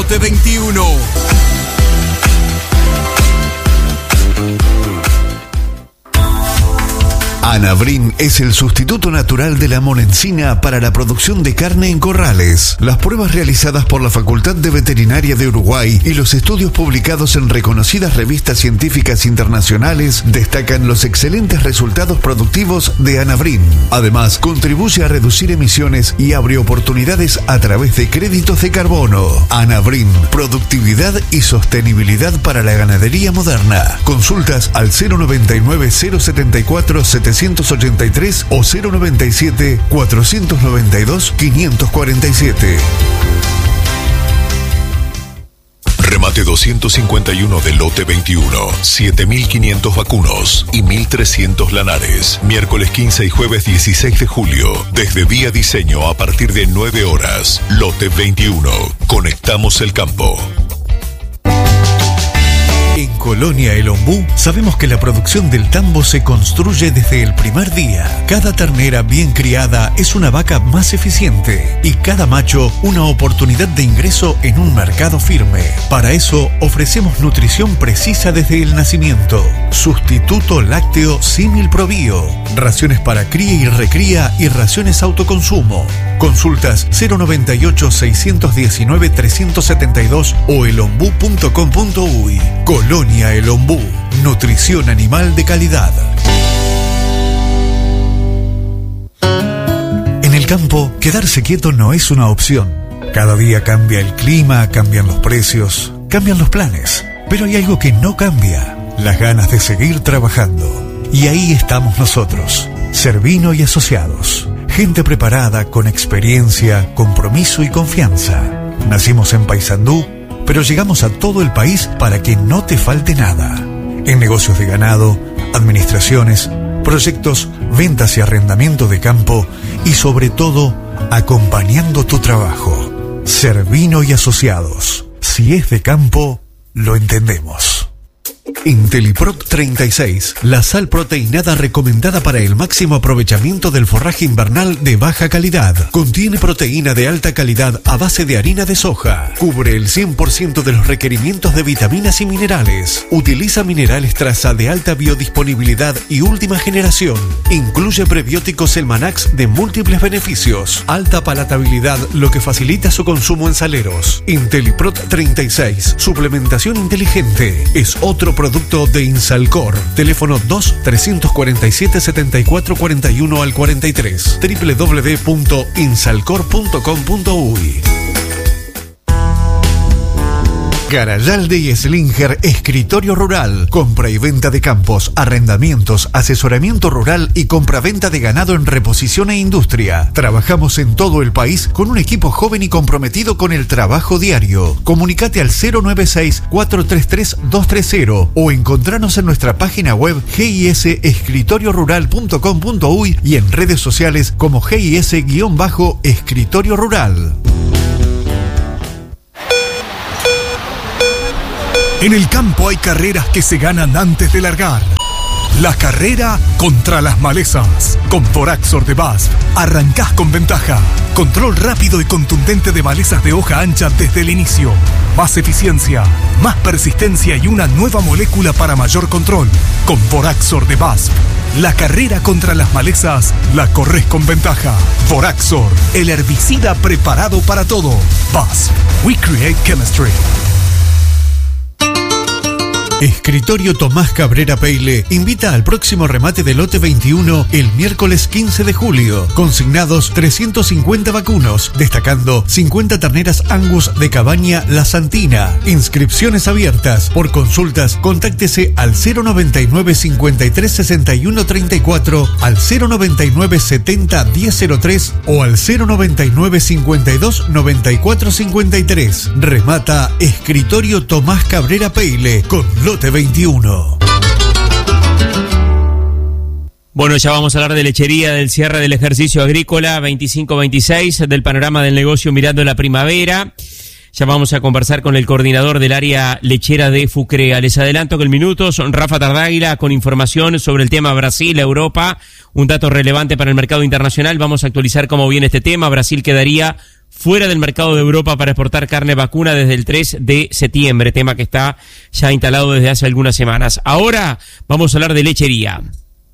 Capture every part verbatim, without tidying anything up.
Lote veintiuno. Anabrin es el sustituto natural de la monencina para la producción de carne en corrales. Las pruebas realizadas por la Facultad de Veterinaria de Uruguay y los estudios publicados en reconocidas revistas científicas internacionales destacan los excelentes resultados productivos de Anabrin. Además, contribuye a reducir emisiones y abre oportunidades a través de créditos de carbono. Anabrin, productividad y sostenibilidad para la ganadería moderna. Consultas al cero noventa y nueve, cero setenta y cuatro, setecientos ochenta y tres o cero noventa y siete, cuatrocientos noventa y dos, quinientos cuarenta y siete. Remate doscientos cincuenta y uno de Lote veintiuno, siete mil quinientos vacunos y mil trescientos lanares. Miércoles quince y jueves dieciséis de julio, desde Vía Diseño a partir de nueve horas. Lote veintiuno, conectamos el campo. En Colonia El Ombú sabemos que la producción del tambo se construye desde el primer día. Cada ternera bien criada es una vaca más eficiente y cada macho una oportunidad de ingreso en un mercado firme. Para eso ofrecemos nutrición precisa desde el nacimiento. Sustituto lácteo Símil Probío. Raciones para cría y recría y raciones autoconsumo. Consultas cero noventa y ocho, seiscientos diecinueve, trescientos setenta y dos o elombú punto com punto uy. Colonia El Ombú, nutrición animal de calidad. En el campo, quedarse quieto no es una opción. Cada día cambia el clima, cambian los precios, cambian los planes. Pero hay algo que no cambia, las ganas de seguir trabajando. Y ahí estamos nosotros, Cervino y Asociados. Gente preparada, con experiencia, compromiso y confianza. Nacimos en Paysandú, pero llegamos a todo el país para que no te falte nada. En negocios de ganado, administraciones, proyectos, ventas y arrendamiento de campo y sobre todo, acompañando tu trabajo. Cervino y Asociados. Si es de campo, lo entendemos. Inteliprot treinta y seis, la sal proteinada recomendada para el máximo aprovechamiento del forraje invernal de baja calidad. Contiene proteína de alta calidad a base de harina de soja. Cubre el cien por ciento de los requerimientos de vitaminas y minerales. Utiliza minerales traza de alta biodisponibilidad y última generación. Incluye prebióticos Elmanax de múltiples beneficios. Alta palatabilidad, lo que facilita su consumo en saleros. Inteliprot treinta y seis, suplementación inteligente. Es otro producto de Insalcor. Teléfono dos, trescientos cuarenta y siete, setenta y cuatro cuarenta y uno al cuarenta y tres. doble u doble u doble u punto insalcor punto com punto uy. Garayalde y Slinger, escritorio rural, compra y venta de campos, arrendamientos, asesoramiento rural y compra-venta de ganado en reposición e industria. Trabajamos en todo el país con un equipo joven y comprometido con el trabajo diario. Comunicate al cero nueve seis, cuatro tres tres, dos tres cero o encontranos en nuestra página web g i s escritorio rural punto com punto uy y en redes sociales como G I S-Escritorio Rural. En el campo hay carreras que se ganan antes de largar. La carrera contra las malezas. Con Foraxor de B A S F arrancás con ventaja. Control rápido y contundente de malezas de hoja ancha desde el inicio. Más eficiencia, más persistencia y una nueva molécula para mayor control. Con Foraxor de B A S F, la carrera contra las malezas la corres con ventaja. Foraxor, el herbicida preparado para todo. B A S F, we create chemistry. Escritorio Tomás Cabrera Peile invita al próximo remate de Lote veintiuno el miércoles quince de julio. Consignados trescientos cincuenta vacunos, destacando cincuenta terneras Angus de Cabaña La Santina. Inscripciones abiertas. Por consultas, contáctese al cero noventa y nueve, cincuenta y tres, sesenta y uno, treinta y cuatro, al cero noventa y nueve, setenta, diez cero tres o al cero noventa y nueve, cincuenta y dos, noventa y cuatro, cincuenta y tres. Remata Escritorio Tomás Cabrera Peile con Lote veintiuno. Bueno, ya vamos a hablar de lechería, del cierre del ejercicio agrícola veinticinco veintiséis, del panorama del negocio mirando la primavera. Ya vamos a conversar con el coordinador del área lechera de FUCREA. Les adelanto que en minutos, Rafa Tardáguila con información sobre el tema Brasil, Europa, un dato relevante para el mercado internacional. Vamos a actualizar cómo viene este tema. Brasil quedaría fuera del mercado de Europa para exportar carne vacuna desde el tres de septiembre, tema que está ya instalado desde hace algunas semanas. Ahora vamos a hablar de lechería.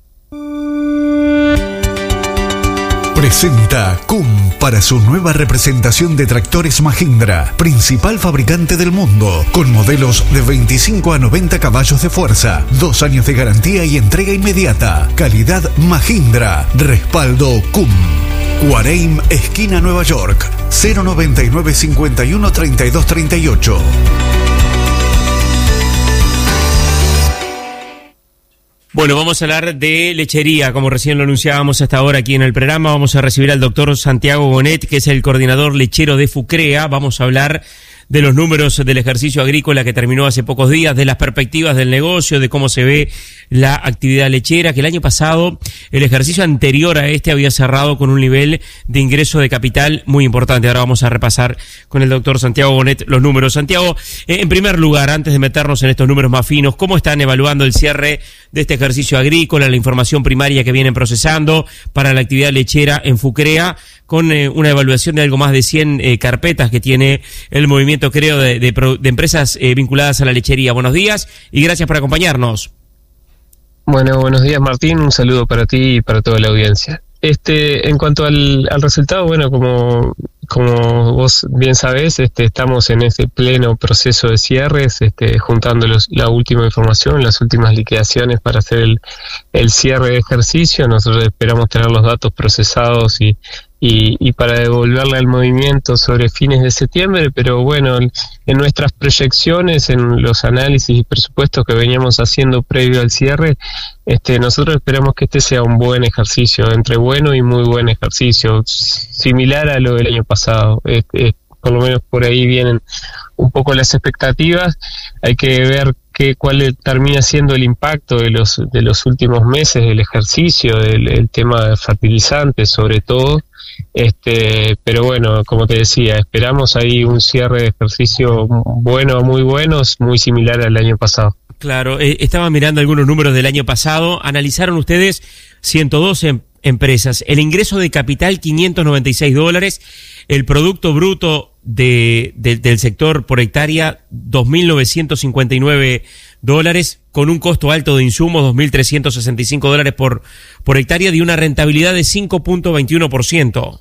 Presenta C U M para su nueva representación de tractores Mahindra, principal fabricante del mundo, con modelos de veinticinco a noventa caballos de fuerza, dos años de garantía y entrega inmediata. Calidad Mahindra, respaldo C U M. Cuareim, esquina Nueva York, cero noventa y nueve cincuenta y uno treinta y dos treinta y ocho. Bueno, vamos a hablar de lechería, como recién lo anunciábamos hasta ahora aquí en el programa. Vamos a recibir al doctor Santiago Bonet, que es el coordinador lechero de FUCREA. Vamos a hablar de los números del ejercicio agrícola que terminó hace pocos días, de las perspectivas del negocio, de cómo se ve la actividad lechera, que el año pasado, el ejercicio anterior a este había cerrado con un nivel de ingreso de capital muy importante. Ahora vamos a repasar con el doctor Santiago Bonet los números. Santiago, eh, en primer lugar, antes de meternos en estos números más finos, ¿cómo están evaluando el cierre de este ejercicio agrícola, la información primaria que vienen procesando para la actividad lechera en FUCREA, con eh, una evaluación de algo más de cien eh, carpetas que tiene el movimiento, creo, de, de, de empresas eh, vinculadas a la lechería? Buenos días y gracias por acompañarnos. Bueno, buenos días, Martín, un saludo para ti y para toda la audiencia. Este, en cuanto al, al resultado, bueno, como como vos bien sabés, este, estamos en este pleno proceso de cierres, este, juntando los, la última información, las últimas liquidaciones para hacer el, el cierre de ejercicio. Nosotros esperamos tener los datos procesados y, y, y para devolverle al movimiento sobre fines de septiembre, pero bueno, en, en nuestras proyecciones, en los análisis y presupuestos que veníamos haciendo previo al cierre, este, nosotros esperamos que este sea un buen ejercicio, entre bueno y muy buen ejercicio, similar a lo del año pasado. Pasado. Este, por lo menos por ahí vienen un poco las expectativas. Hay que ver qué, cuál termina siendo el impacto de los de los últimos meses del ejercicio, del el tema de fertilizantes sobre todo. Este, pero bueno, como te decía, esperamos ahí un cierre de ejercicio bueno, muy bueno, muy similar al año pasado. Claro, eh, estaba mirando algunos números del año pasado. Analizaron ustedes ciento doce empresas, el ingreso de capital quinientos noventa y seis dólares, el producto bruto de, de, del sector por hectárea dos mil novecientos cincuenta y nueve dólares, con un costo alto de insumos dos mil trescientos sesenta y cinco dólares por, por hectárea, de una rentabilidad de cinco punto veintiuno por ciento.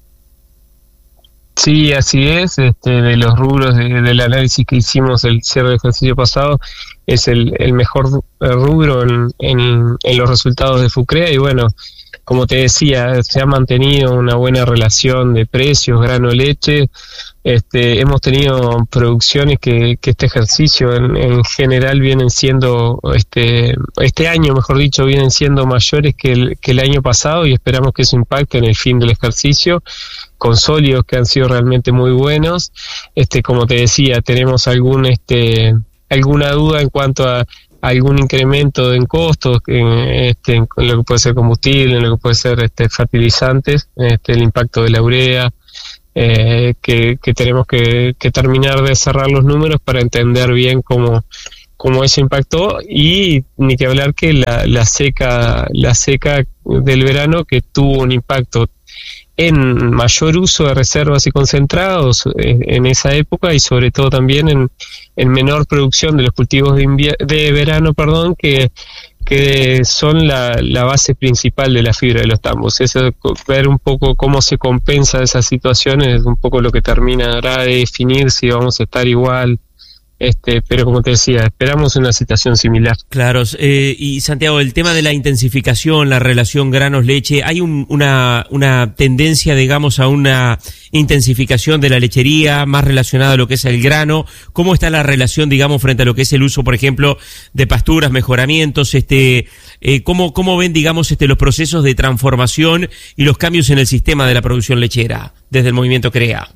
Sí, así es. Este, de los rubros de, del análisis que hicimos el cierre del ejercicio pasado, es el, el mejor rubro en, en, en los resultados de FUCREA. Y bueno, como te decía, se ha mantenido una buena relación de precios, grano, leche. Este, hemos tenido producciones que, que este ejercicio en, en general vienen siendo, este, este año mejor dicho, vienen siendo mayores que el, que el año pasado, y esperamos que eso impacte en el fin del ejercicio, con sólidos que han sido realmente muy buenos. Este, como te decía, tenemos algún, este, alguna duda en cuanto a algún incremento en costos, en, este, en lo que puede ser combustible, en lo que puede ser este, fertilizantes, este, el impacto de la urea, eh, que, que tenemos que, que terminar de cerrar los números para entender bien cómo, cómo eso impactó, y ni que hablar que la, la seca, la seca del verano, que tuvo un impacto en mayor uso de reservas y concentrados en, en esa época, y sobre todo también en, en menor producción de los cultivos de, invier- de verano, perdón, que, que son la, la base principal de la fibra de los tambos. Eso, ver un poco cómo se compensa esas situaciones, es un poco lo que terminará de definir si vamos a estar igual. Este, pero como te decía, esperamos una situación similar. Claro, eh, y Santiago, el tema de la intensificación, la relación granos-leche, ¿hay un, una, una tendencia, digamos, a una intensificación de la lechería más relacionada a lo que es el grano? ¿Cómo está la relación, digamos, frente a lo que es el uso, por ejemplo, de pasturas, mejoramientos? Este, eh, ¿cómo, cómo ven, digamos, este, los procesos de transformación y los cambios en el sistema de la producción lechera desde el movimiento CREA?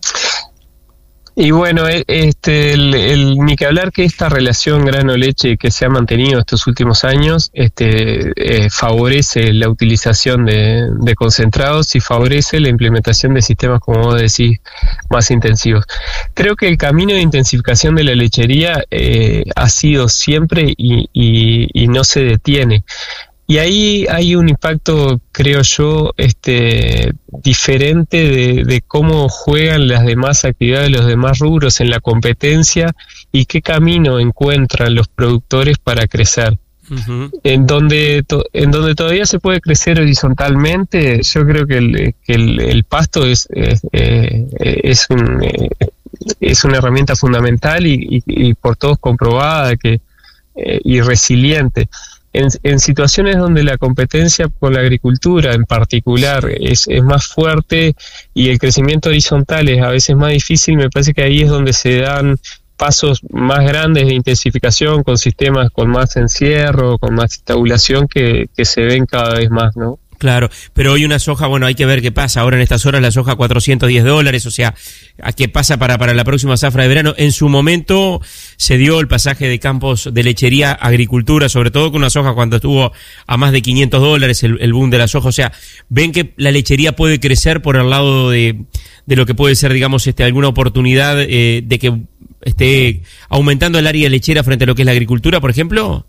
Y bueno, este, el, el, ni que hablar que esta relación grano-leche que se ha mantenido estos últimos años, este, eh, favorece la utilización de, de concentrados y favorece la implementación de sistemas, como vos decís, más intensivos. Creo que el camino de intensificación de la lechería eh, ha sido siempre y, y, y no se detiene. y ahí hay un impacto, creo yo, este diferente de, de cómo juegan las demás actividades, los demás rubros en la competencia y qué camino encuentran los productores para crecer. Uh-huh. En donde to, en donde todavía se puede crecer horizontalmente, yo creo que el, que el, el pasto es es, eh, es, un, eh, es una herramienta fundamental y, y, y por todos comprobada que eh, y resiliente. En, en situaciones donde la competencia con la agricultura en particular es, es más fuerte y el crecimiento horizontal es a veces más difícil, me parece que ahí es donde se dan pasos más grandes de intensificación con sistemas con más encierro, con más tabulación que, que se ven cada vez más, ¿no? Claro, pero hoy una soja, bueno, hay que ver qué pasa. Ahora en estas horas la soja cuatrocientos diez dólares, o sea, ¿a qué pasa para, para la próxima zafra de verano? En su momento se dio el pasaje de campos de lechería a agricultura, sobre todo con una soja cuando estuvo a más de quinientos dólares el, el boom de la soja. O sea, ven que la lechería puede crecer por el lado de, de lo que puede ser, digamos, este alguna oportunidad eh, de que esté aumentando el área lechera frente a lo que es la agricultura, por ejemplo.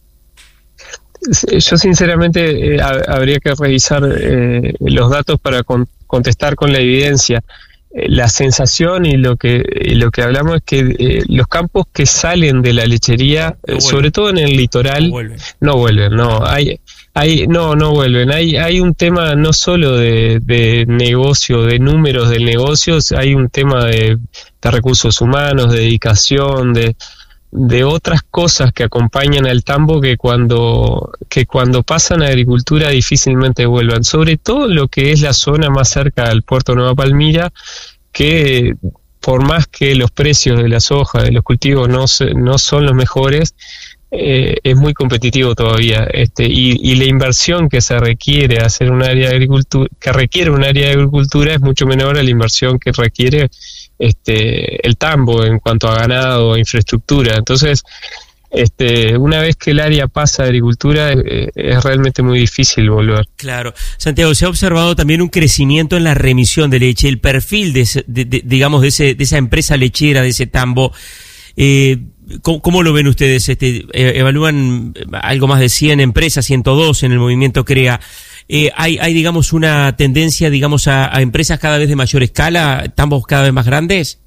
Yo sinceramente eh, habría que revisar eh, los datos para con, contestar con la evidencia. Eh, la sensación y lo que y lo que hablamos es que eh, los campos que salen de la lechería, no eh, sobre todo en el litoral, no vuelven. No vuelven, no hay hay no no vuelven. Hay hay un tema no solo de, de negocio, de números del negocio, hay un tema de, de recursos humanos, de dedicación, de de otras cosas que acompañan al tambo que cuando que cuando pasan a agricultura difícilmente vuelvan, sobre todo lo que es la zona más cerca al puerto Nueva Palmira, que por más que los precios de la soja, de los cultivos no, se, no son los mejores, eh, es muy competitivo todavía, este y, y la inversión que se requiere hacer un área de agricultura, que requiere un área de agricultura es mucho menor a la inversión que requiere este el tambo en cuanto a ganado, infraestructura. Entonces, este una vez que el área pasa a agricultura eh, es realmente muy difícil volver. Claro. Santiago, se ha observado también un crecimiento en la remisión de leche, el perfil de, ese, de, de digamos de ese de esa empresa lechera, de ese tambo. Eh, ¿cómo, ¿Cómo lo ven ustedes? Este, eh, evalúan algo más de cien empresas, ciento dos en el movimiento CREA. Eh, hay, hay, digamos, una tendencia, digamos, a, a empresas cada vez de mayor escala, tambos cada vez más grandes.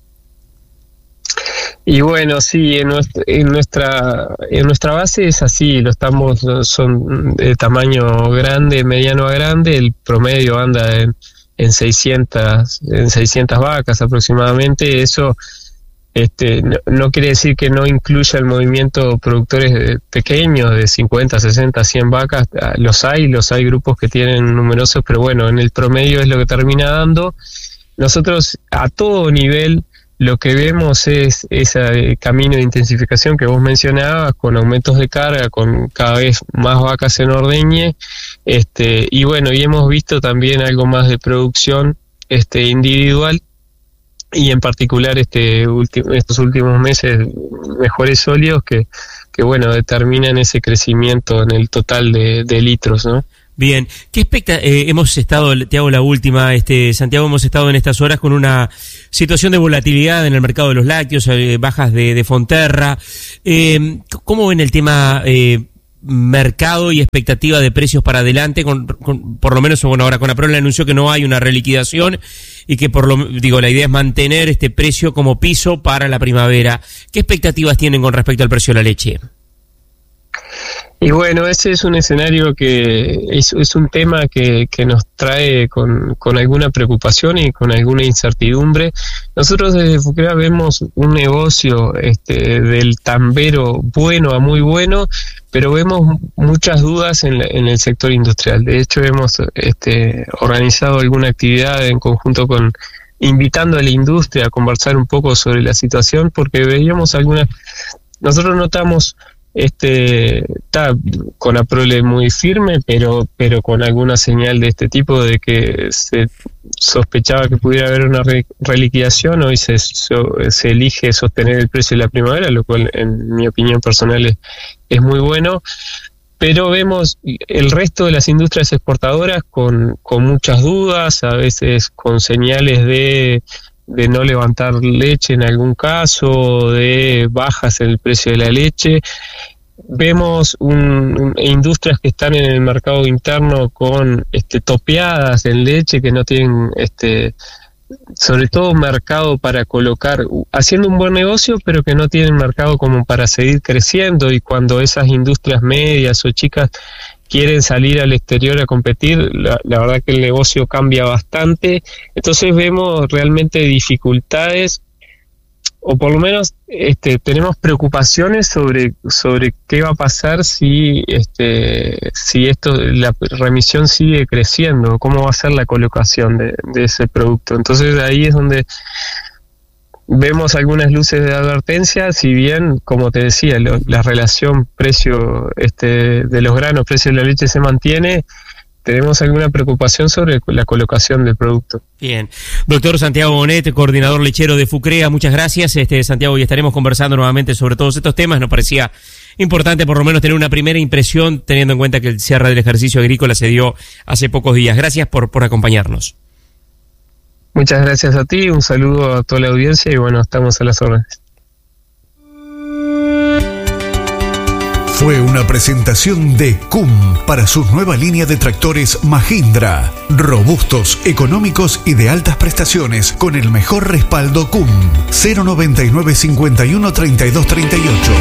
Y bueno, sí, en nuestra, en nuestra, en nuestra base es así, los tambos son de tamaño grande, mediano a grande, el promedio anda en, en seiscientas, en seiscientas vacas aproximadamente. Eso Este, no, no quiere decir que no incluya el movimiento productores pequeños de cincuenta, sesenta, cien vacas, los hay, los hay grupos que tienen numerosos, pero bueno, en el promedio es lo que termina dando. Nosotros a todo nivel lo que vemos es ese camino de intensificación que vos mencionabas, con aumentos de carga, con cada vez más vacas en ordeñe, este, y bueno, y hemos visto también algo más de producción este, individual, y en particular este último, estos últimos meses mejores óleos que, que bueno, determinan ese crecimiento en el total de, de litros, ¿no? Bien, ¿qué expecta? Eh, hemos estado, te hago la última, este Santiago, hemos estado en estas horas con una situación de volatilidad en el mercado de los lácteos, eh, bajas de, de Fonterra. Eh, ¿Cómo ven el tema eh, mercado y expectativa de precios para adelante? Con, con, por lo menos, bueno, ahora Conaprol anunció que no hay una reliquidación y que por lo digo la idea es mantener este precio como piso para la primavera. ¿Qué expectativas tienen con respecto al precio de la leche? Y bueno, ese es un escenario que es, es un tema que, que nos trae con, con alguna preocupación y con alguna incertidumbre. Nosotros desde FUCREA vemos un negocio este, del tambero bueno a muy bueno, pero vemos muchas dudas en, la, en el sector industrial. De hecho, hemos este, organizado alguna actividad en conjunto con, invitando a la industria a conversar un poco sobre la situación, porque veíamos algunas, nosotros notamos este está Conaprol muy firme, pero pero con alguna señal de este tipo de que se sospechaba que pudiera haber una re, reliquidación. Hoy se, so, se elige sostener el precio de la primavera, lo cual en mi opinión personal es, es muy bueno, pero vemos el resto de las industrias exportadoras con, con muchas dudas, a veces con señales de de no levantar leche en algún caso, de bajas en el precio de la leche, vemos un, un, industrias que están en el mercado interno con este, topeadas en leche, que no tienen este, sobre todo mercado para colocar, haciendo un buen negocio, pero que no tienen mercado como para seguir creciendo, y cuando esas industrias medias o chicas quieren salir al exterior a competir, la, la verdad que el negocio cambia bastante. Entonces vemos realmente dificultades, o por lo menos este, tenemos preocupaciones sobre sobre qué va a pasar si este si esto la remisión sigue creciendo, cómo va a ser la colocación de, de ese producto. Entonces ahí es donde vemos algunas luces de advertencia, si bien, como te decía, lo, la relación precio este de los granos, precio de la leche se mantiene. Tenemos alguna preocupación sobre la colocación del producto. Bien. Doctor Santiago Bonet, coordinador lechero de FUCREA, muchas gracias. Este Santiago, y estaremos conversando nuevamente sobre todos estos temas. Nos parecía importante por lo menos tener una primera impresión, teniendo en cuenta que el cierre del ejercicio agrícola se dio hace pocos días. Gracias por, por acompañarnos. Muchas gracias a ti, un saludo a toda la audiencia y bueno, estamos a las órdenes. Fue una presentación de C U M para su nueva línea de tractores Mahindra. Robustos, económicos y de altas prestaciones con el mejor respaldo C U M. cero noventa y nueve cincuenta y uno treinta y dos treinta y ocho.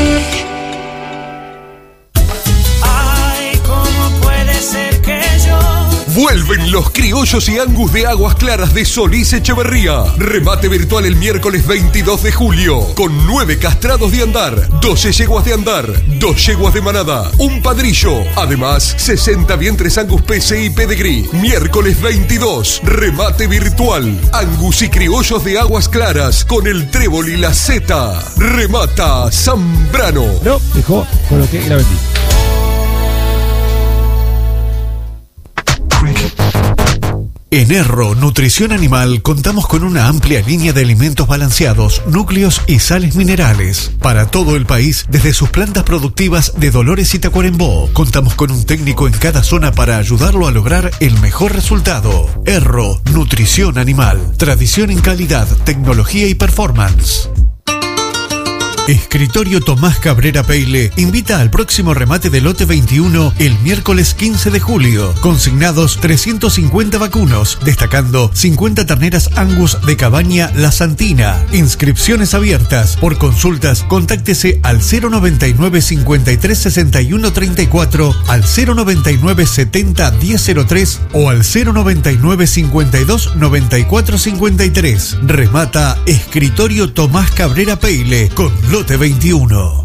Vuelven los criollos y angus de Aguas Claras de Solís Echeverría. Remate virtual el miércoles veintidós de julio. Con nueve castrados de andar, doce yeguas de andar, dos yeguas de manada, un padrillo. Además, sesenta vientres Angus P C y Pedigree. Miércoles veintidós. Remate virtual. Angus y criollos de Aguas Claras con el trébol y la zeta. Remata Zambrano. No, dejó con lo que la vendí. En Erro Nutrición Animal contamos con una amplia línea de alimentos balanceados, núcleos y sales minerales para todo el país, desde sus plantas productivas de Dolores y Tacuarembó. Contamos con un técnico en cada zona para ayudarlo a lograr el mejor resultado. Erro Nutrición Animal, tradición en calidad, tecnología y performance. Escritorio Tomás Cabrera Peile invita al próximo remate del lote veintiuno el miércoles quince de julio. Consignados trescientos cincuenta vacunos, destacando cincuenta terneras Angus de Cabaña La Santina. Inscripciones abiertas. Por consultas, contáctese al cero noventa y nueve cincuenta y tres sesenta y uno treinta y cuatro, al cero noventa y nueve setenta diez cero tres o al cero noventa y nueve cincuenta y dos noventa y cuatro cincuenta y tres. Remata Escritorio Tomás Cabrera Peile con lote veintiuno.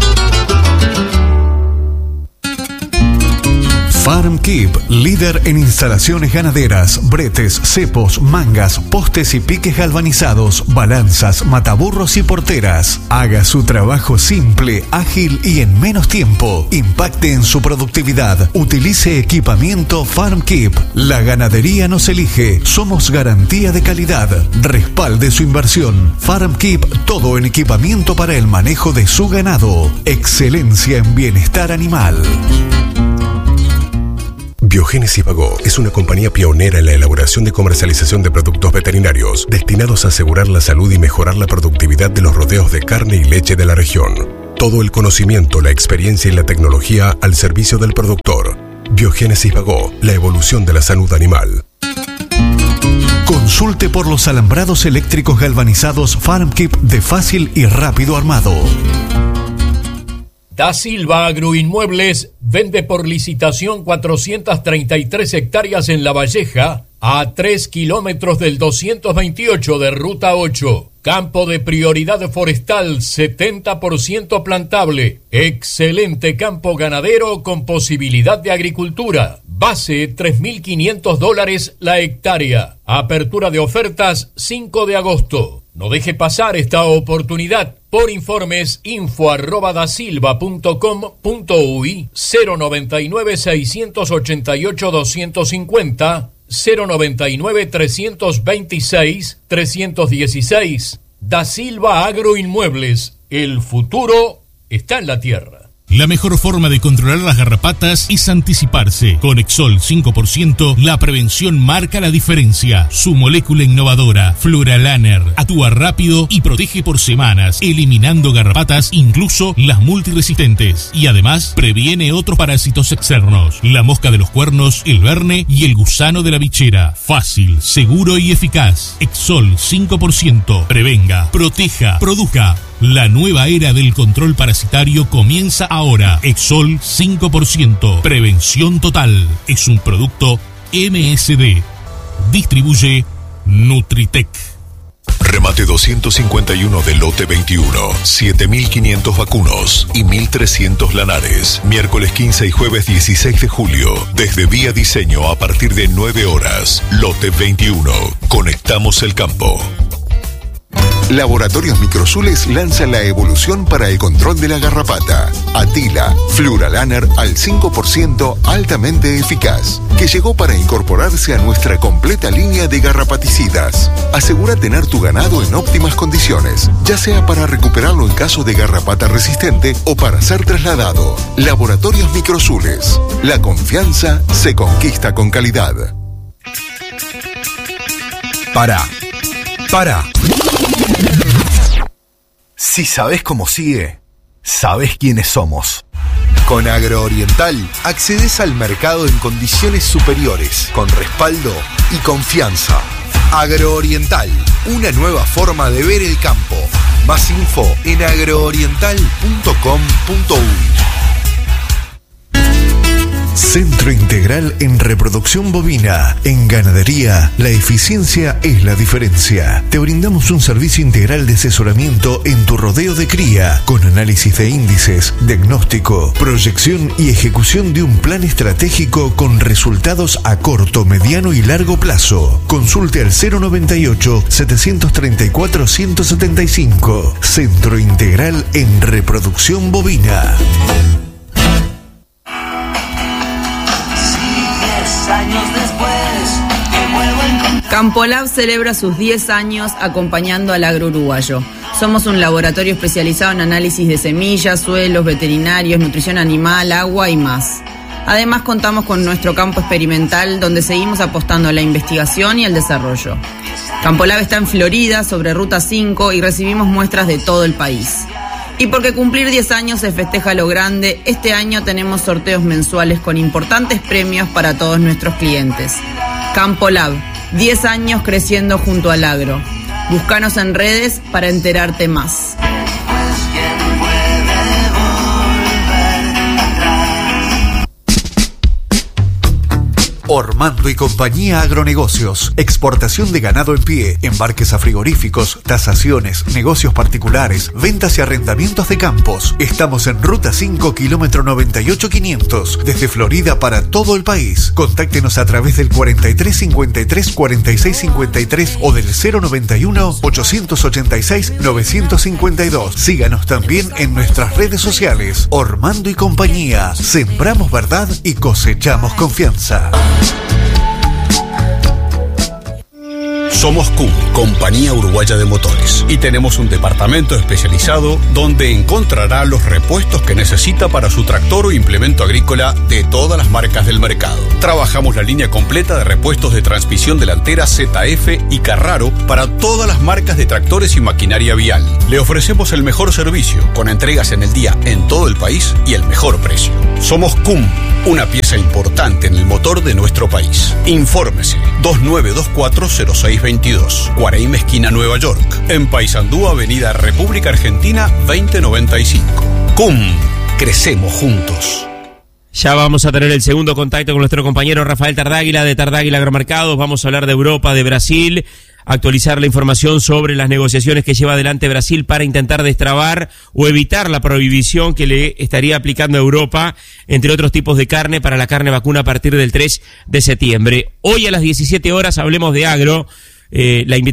Farm Keep, líder en instalaciones ganaderas, bretes, cepos, mangas, postes y piques galvanizados, balanzas, mataburros y porteras. Haga su trabajo simple, ágil y en menos tiempo. Impacte en su productividad. Utilice equipamiento Farm Keep. La ganadería nos elige. Somos garantía de calidad. Respalde su inversión. Farm Keep, todo en equipamiento para el manejo de su ganado. Excelencia en bienestar animal. Biogénesis Bagó es una compañía pionera en la elaboración y comercialización de productos veterinarios destinados a asegurar la salud y mejorar la productividad de los rodeos de carne y leche de la región. Todo el conocimiento, la experiencia y la tecnología al servicio del productor. Biogénesis Bagó, la evolución de la salud animal. Consulte por los alambrados eléctricos galvanizados Farm Keep de fácil y rápido armado. Da Silva Agroinmuebles vende por licitación cuatrocientas treinta y tres hectáreas en La Valleja a tres kilómetros del doscientos veintiocho de Ruta ocho. Campo de prioridad forestal setenta por ciento plantable. Excelente campo ganadero con posibilidad de agricultura. Base tres mil quinientos dólares la hectárea. Apertura de ofertas cinco de agosto. No deje pasar esta oportunidad. Por informes, info arroba dasilva punto com punto uy, cero noventa y nueve seiscientos ochenta y ocho doscientos cincuenta, cero noventa y nueve trescientos veintiséis trescientos dieciséis. Da Silva Agroinmuebles. El futuro está en la tierra. La mejor forma de controlar las garrapatas es anticiparse. Con Exol cinco por ciento, la prevención marca la diferencia. Su molécula innovadora, Fluralaner, actúa rápido y protege por semanas, eliminando garrapatas, incluso las multiresistentes. Y además, previene otros parásitos externos. La mosca de los cuernos, el verne y el gusano de la bichera. Fácil, seguro y eficaz. Exol cinco por ciento. Prevenga, proteja, produzca. La nueva era del control parasitario comienza ahora. Exol cinco por ciento. Prevención total. Es un producto M S D. Distribuye Nutritec. Remate doscientos cincuenta y uno de lote veintiuno, siete mil quinientos vacunos y mil trescientos lanares. Miércoles quince y jueves dieciséis de julio. Desde Vía Diseño a partir de nueve horas. Lote veintiuno. Conectamos el campo. Laboratorios Microsules lanza la evolución para el control de la garrapata. Atila, Fluralaner al cinco por ciento altamente eficaz, que llegó para incorporarse a nuestra completa línea de garrapaticidas. Asegura tener tu ganado en óptimas condiciones, ya sea para recuperarlo en caso de garrapata resistente o para ser trasladado. Laboratorios Microsules. La confianza se conquista con calidad. Para. Para. Si sabés cómo sigue, sabés quiénes somos. Con Agrooriental accedes al mercado en condiciones superiores, con respaldo y confianza. Agrooriental, una nueva forma de ver el campo. Más info en agrooriental punto com punto uy. Centro Integral en Reproducción Bovina. En ganadería, la eficiencia es la diferencia. Te brindamos un servicio integral de asesoramiento en tu rodeo de cría, con análisis de índices, diagnóstico, proyección y ejecución de un plan estratégico con resultados a corto, mediano y largo plazo. Consulte al cero noventa y ocho, setecientos treinta y cuatro, ciento setenta y cinco. Centro Integral en Reproducción Bovina. Años después, Campo-Lab celebra sus diez años acompañando al agro uruguayo. Somos un laboratorio especializado en análisis de semillas, suelos, veterinarios, nutrición animal, agua y más. Además contamos con nuestro campo experimental donde seguimos apostando a la investigación y al desarrollo. Campo-Lab está en Florida, sobre Ruta cinco, y recibimos muestras de todo el país. Y porque cumplir diez años se festeja lo grande, este año tenemos sorteos mensuales con importantes premios para todos nuestros clientes. Campo-Lab, diez años creciendo junto al agro. Búscanos en redes para enterarte más. Ormando y Compañía Agronegocios. Exportación de ganado en pie, embarques a frigoríficos, tasaciones, negocios particulares, ventas y arrendamientos de campos. Estamos en Ruta cinco, kilómetro noventa y ocho quinientos, desde Florida para todo el país. Contáctenos a través del cuarenta y tres cincuenta y tres cuarenta y seis cincuenta y tres o del cero noventa y uno, ochocientos ochenta y seis, novecientos cincuenta y dos. Síganos también en nuestras redes sociales. Ormando y Compañía. Sembramos verdad y cosechamos confianza. Somos C U M, Compañía Uruguaya de Motores, y tenemos un departamento especializado donde encontrará los repuestos que necesita para su tractor o implemento agrícola de todas las marcas del mercado. Trabajamos la línea completa de repuestos de transmisión delantera Z F y Carraro para todas las marcas de tractores y maquinaria vial. Le ofrecemos el mejor servicio, con entregas en el día en todo el país y el mejor precio. Somos C U M, una pieza importante en el motor de nuestro país. Infórmese dos nueve dos cuatro cero seis veintidós, Cuareim esquina Nueva York, en Paysandú, Avenida República Argentina veinte noventa y cinco. C U M, crecemos juntos. Ya vamos a tener el segundo contacto con nuestro compañero Rafael Tardáguila de Tardáguila Agromercados. Vamos a hablar de Europa, de Brasil, actualizar la información sobre las negociaciones que lleva adelante Brasil para intentar destrabar o evitar la prohibición que le estaría aplicando a Europa, entre otros tipos de carne, para la carne vacuna a partir del tres de septiembre. Hoy a las diecisiete horas hablemos de agro. Eh, la invitación